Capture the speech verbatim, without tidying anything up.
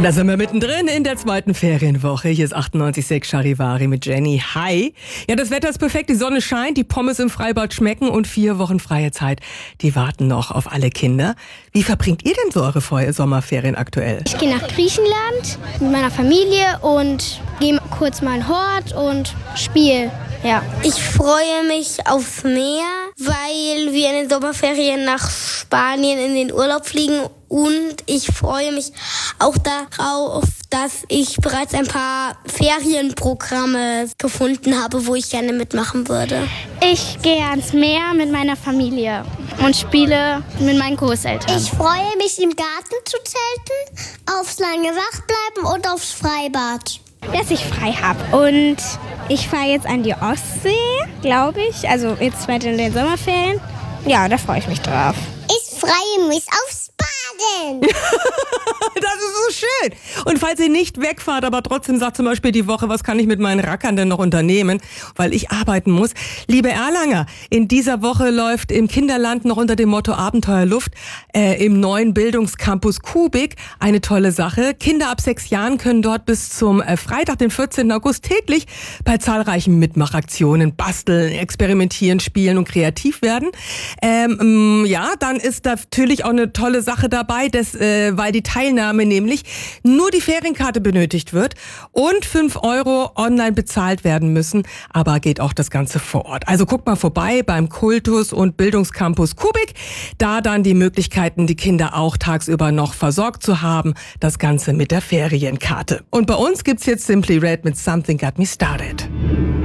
Und da sind wir mittendrin in der zweiten Ferienwoche. Hier ist achtundneunzig Komma sechs Charivari mit Jenny. Hi. Ja, das Wetter ist perfekt, die Sonne scheint, die Pommes im Freibad schmecken und vier Wochen freie Zeit. Die warten noch auf alle Kinder. Wie verbringt ihr denn so eure Vor- Sommerferien aktuell? Ich gehe nach Griechenland mit meiner Familie und gehe kurz mal in Hort und spiele. Ja. Ich freue mich aufs Meer, weil wir in den Sommerferien nach Spanien in den Urlaub fliegen. Und ich freue mich auch darauf, dass ich bereits ein paar Ferienprogramme gefunden habe, wo ich gerne mitmachen würde. Ich gehe ans Meer mit meiner Familie und spiele mit meinen Großeltern. Ich freue mich, im Garten zu zelten, aufs lange Wachbleiben und aufs Freibad. Dass ich frei habe. Und ich fahre jetzt an die Ostsee, glaube ich. Also jetzt weiter in den Sommerferien. Ja, da freue ich mich drauf. Ich freue mich aufs Baden. Das ist so schön. Und falls ihr nicht wegfahrt, aber trotzdem sagt zum Beispiel die Woche, was kann ich mit meinen Rackern denn noch unternehmen, weil ich arbeiten muss. Liebe Erlanger, in dieser Woche läuft im Kinderland noch unter dem Motto Abenteuerluft äh, im neuen Bildungscampus Kubik eine tolle Sache. Kinder ab sechs Jahren können dort bis zum äh, Freitag, den vierzehnten August täglich bei zahlreichen Mitmachaktionen basteln, experimentieren, spielen und kreativ werden. Ähm, ja, dann ist natürlich auch eine tolle Sache dabei, dass, äh, weil die Teilnahme nämlich nur die Ferienkarte benötigt wird und fünf Euro online bezahlt werden müssen, aber geht auch das Ganze vor Ort. Also guckt mal vorbei beim Kultus- und Bildungscampus Kubik, da dann die Möglichkeiten, die Kinder auch tagsüber noch versorgt zu haben, das Ganze mit der Ferienkarte. Und bei uns gibt's jetzt Simply Red mit Something Got Me Started.